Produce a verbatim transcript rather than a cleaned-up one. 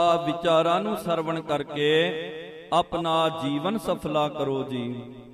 ਵਿਚਾਰਾਂ ਨੂੰ ਸਰਵਣ ਕਰਕੇ ਆਪਣਾ ਜੀਵਨ ਸਫਲਾ ਕਰੋ ਜੀ।